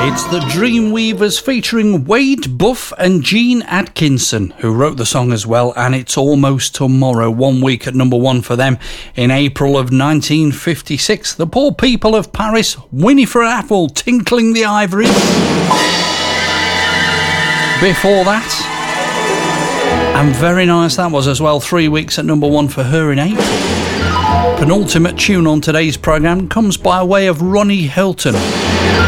It's the Dreamweavers featuring Wade Buff and Gene Atkinson, who wrote the song as well, and it's Almost Tomorrow, 1 week at number one for them in April of 1956. The Poor People of Paris, Winifred Apple, Tinkling the Ivory. Before that, and very nice that was as well, 3 weeks at number one for her in April. Penultimate tune on today's programme comes by way of Ronnie Hilton.